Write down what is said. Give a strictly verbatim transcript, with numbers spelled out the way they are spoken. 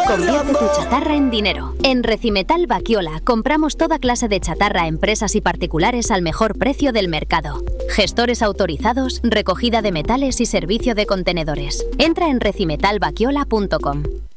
Convierte tu chatarra en dinero. En Recimetal Bakiola compramos toda clase de chatarra a empresas y particulares al mejor precio del mercado. Gestores autorizados, recogida de metales y servicio de contenedores. Entra en recimetal bakiola punto com.